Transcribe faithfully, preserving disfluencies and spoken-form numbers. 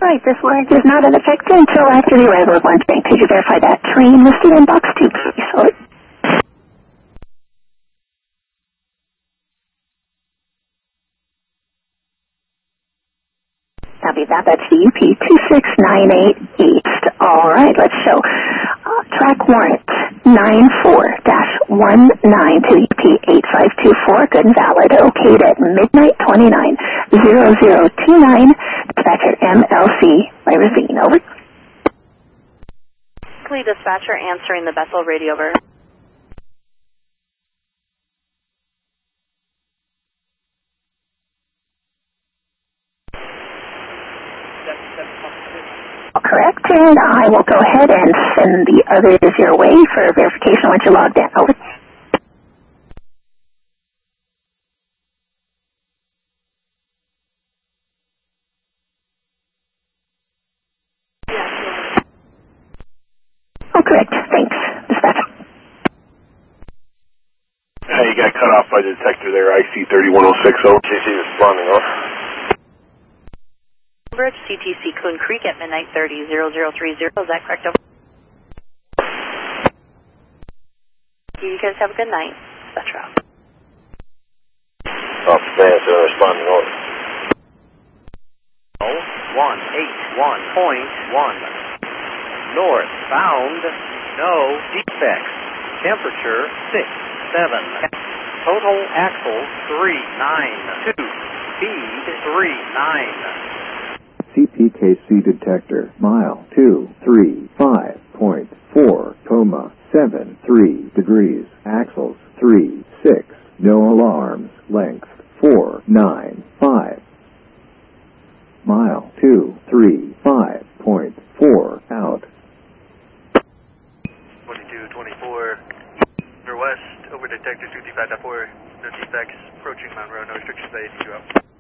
Right, this warrant is not in effect until after the arrival of Orange Bank. Could you verify that? Train listed in box two, please. Over. Copy that. That's the U P two six nine eight East. All right, let's show. Uh, track warrant nine four dash one nine to U P eight five two four. Good and valid. Okayed at midnight twenty-nine zero zero two nine. Dispatcher M L C Limousine. Over. Please, dispatcher answering the Bethel radio. Over. Correct, and I will go ahead and send the others your way for verification once you're logged in. Over. Oh, correct. Thanks, dispatcher. Hey, you got cut off by the detector there, I C three one oh six oh. C T responding, over. Bridge, C T C Coon Creek at midnight thirty zero zero three zero. Is that correct? Over. You guys have a good night. Dispatcher out. Officer Vanson responding, over. one eight one point one. Northbound, no defects. Temperature six seven. Total axle three nine two. Speed three nine. C P K C detector, mile two three five point four, coma seven three degrees, axles three six, no alarms, length four nine five. Mile two three five point four, out. twenty-two twenty-four, west, over detector two three five point four, no defects, approaching Monroe, no restrictions, A, you up.